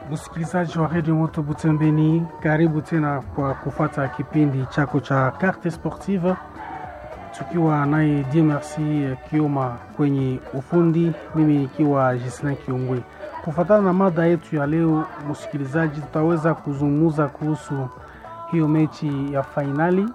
Msikilizaji wa Radio Moto Butembeni, karibu tena kwa kufuata kipindi chako cha Carte Sportive. Tukiwa naye Dieu Merci Kioma kwenye ufundi, mimi nikiwa Gislain Kiongwe. Kufuatana na mada yetu ya leo, msikilizaji, tutaweza kuzungumza kuhusu hiyo mechi ya finali,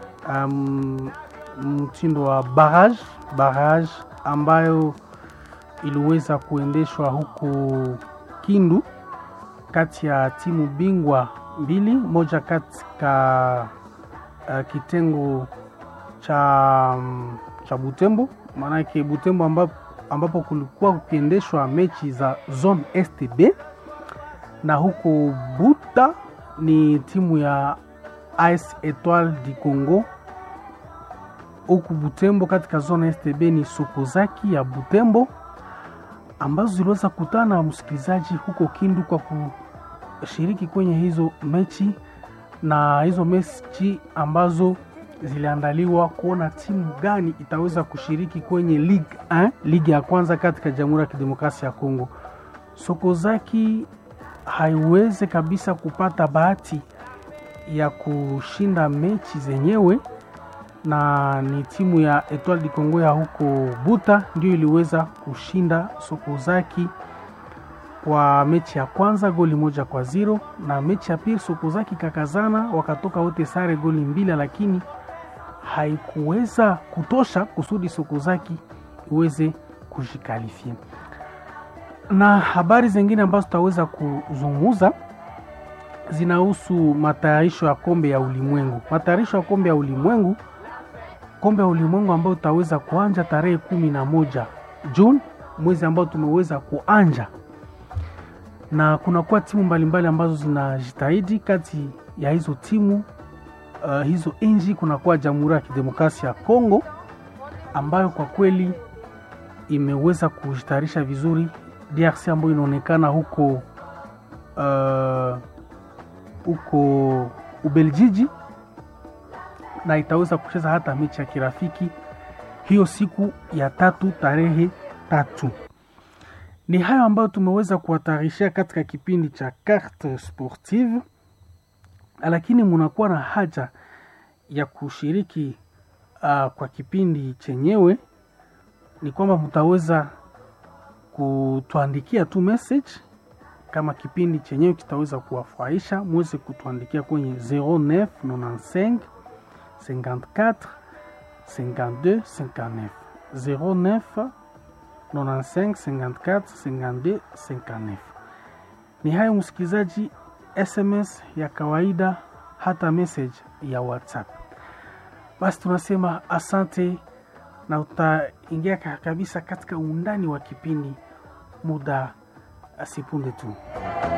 mtindo wa barrage ambayo iliweza kuendeshwa huko Kindu kati ya timu bingwa mbili, moja katika kitengo cha Butembo, maana yake Butembo ambapo kulikuwa kukiendeshwa mechi za zone STB, na huko Buta ni timu ya AS Etoile du Congo. Huko Butembo katika zone STB ni Sokozaki ya Butembo, ambazo ziliweza kutana msikilizaji huko Kindu kwa kushiriki kwenye hizo mechi, na hizo mechi ambazo ziliandaliwa kuona timu gani itaweza kushiriki kwenye Ligue 1, ligi ya kwanza katika Jamhuri ya Kidemokrasia ya Kongo. Sokozaki haiweze kabisa kupata bahati ya kushinda mechi zenyewe, na ni timu ya Etoile du Congo ya huko Buta ndio iliweza kushinda Sokozaki kwa mechi ya kwanza goli 1-0, na mechi ya pili Sokozaki kakazana, wakatoka wote sare goli 2, lakini haikuweza kutosha kusudi Sokozaki iweze kujikalifia. Na habari zingine ambazo tutaweza kuzungumza zinahusu matayarisho ya kombe ya ulimwengu. Matayarisho ya kombe ya ulimwengu, ambao utaweza kuanza tarehe 11 June, mwezi ambao tumeweza kuanja, na kuna kwa timu mbalimbali ambazo zinajitahidi. Kati ya hizo timu hizo nchi kuna kwa Jamhuri ya Kidemokrasia ya Kongo, ambayo kwa kweli imeweza kujitayarisha vizuri. DRC ambayo inaonekana huko Ubeljiji, na itaweza kucheza hata mechi ya kirafiki hiyo siku ya 3 tarehe 3. Ni hayo ambayo tumeweza kuwatarishia katika kipindi cha Carte Sportive, lakini mnakuwa na haja ya kushiriki kwa kipindi chenyewe. Ni kwamba mtaweza kutuandikia tu message kama kipindi chenyewe kitaweza kuwafurahisha. Mweze kutuandikia kwenye 0995 54 52 59 09 95 54 52 59. Ni hayo msikilizaji, SMS ya kawaida hata message ya WhatsApp. Basi tunasema asante, na utaingia kabisa katika undani wa kipindi muda asipunde tu.